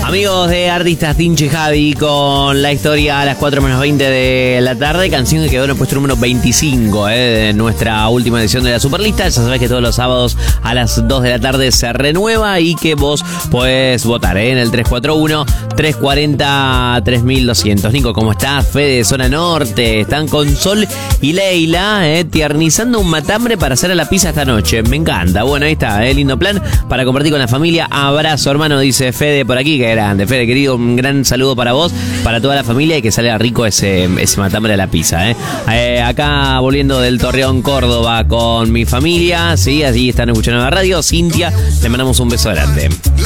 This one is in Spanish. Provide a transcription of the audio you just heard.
Amigos de Artistas, Tincho y Javi con la historia a las 4 menos 20 de la tarde. Canción que quedó en el puesto número 25 de nuestra última edición de la Superlista. Ya sabés que todos los sábados a las 2 de la tarde se renueva y que vos podés votar en el 341-340-3200. Nico, ¿cómo estás? Fede de Zona Norte. Están con Sol y Leila tiernizando un matambre para hacer a la pizza esta noche. Me encanta. Bueno, ahí está, lindo plan para compartir con la familia. Abrazo, hermano, dice Fede por aquí. Que grande, Fede, querido. Un gran saludo para vos, para toda la familia y que salga rico ese matambre de la pizza. Acá volviendo del Torreón, Córdoba con mi familia. Sí, allí están escuchando la radio. Cintia, le mandamos un beso grande.